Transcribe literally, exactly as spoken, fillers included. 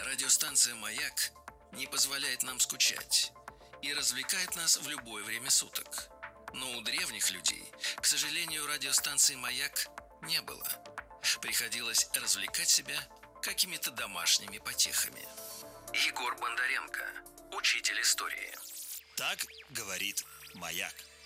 Радиостанция «Маяк» не позволяет нам скучать и развлекает нас в любое время суток. Но у древних людей, к сожалению, радиостанции «Маяк» не было. Приходилось развлекать себя какими-то домашними потехами. Егор Бондаренко, учитель истории. Так говорит «Маяк».